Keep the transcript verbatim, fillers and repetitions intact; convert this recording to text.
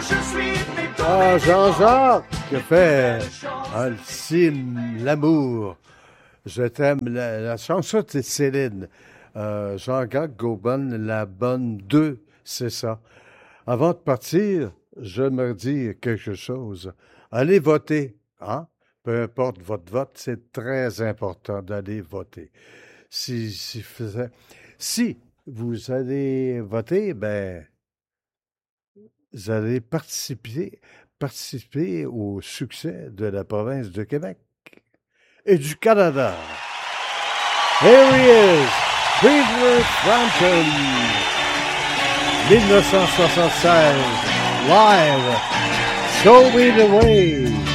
Ah, Jean-Jacques, que fait Ultime l'amour. Je t'aime. La, la chanson de Céline. Euh, Jean-Jacques Gaubonne, la bonne deux, c'est ça. Avant de partir, je me dis quelque chose. Allez voter, hein? Peu importe votre vote, c'est très important d'aller voter. Si, si, si vous allez voter, ben, vous allez participer, participer au succès de la province de Québec et du Canada. Here he is, Peter Frampton, dix-neuf cent soixante-seize, live, Show Me the Way.